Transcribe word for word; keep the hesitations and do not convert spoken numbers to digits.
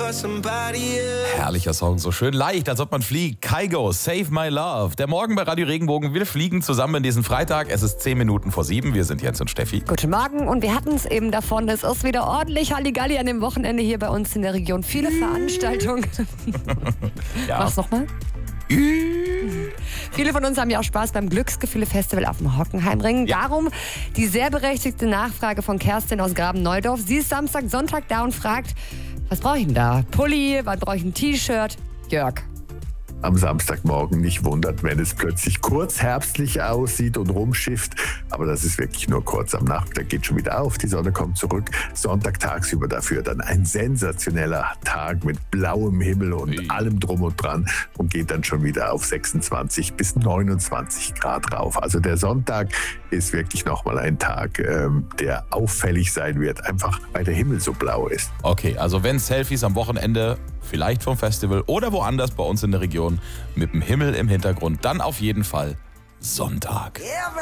Herrlicher Song, so schön leicht, als ob man fliegt. Kygo, Save My Love. Der Morgen bei Radio Regenbogen. Wir fliegen zusammen in diesen Freitag. Es ist zehn Minuten vor sieben. Wir sind Jens und Steffi. Guten Morgen, und wir hatten es eben davon, es ist wieder ordentlich Halligalli an dem Wochenende hier bei uns in der Region. Viele Veranstaltungen. Ja. Mach's nochmal. Viele von uns haben ja auch Spaß beim Glücksgefühle-Festival auf dem Hockenheimring. Ja. Darum die sehr berechtigte Nachfrage von Kerstin aus Graben-Neudorf. Sie ist Samstag, Sonntag da und fragt, was brauche ich denn da? Pulli, was brauche ich, ein T-Shirt? Jörg. Am Samstagmorgen nicht wundert, wenn es plötzlich kurz herbstlich aussieht und rumschifft. Aber das ist wirklich nur kurz. Am Nachmittag geht schon wieder auf, die Sonne kommt zurück. Sonntag tagsüber dafür dann ein sensationeller Tag mit blauem Himmel und Hey. allem drum und dran und geht dann schon wieder auf sechsundzwanzig bis neunundzwanzig Grad rauf. Also der Sonntag ist wirklich nochmal ein Tag, ähm, der auffällig sein wird, einfach weil der Himmel so blau ist. Okay, also wenn Selfies am Wochenende, vielleicht vom Festival oder woanders bei uns in der Region, mit dem Himmel im Hintergrund, dann auf jeden Fall Sonntag.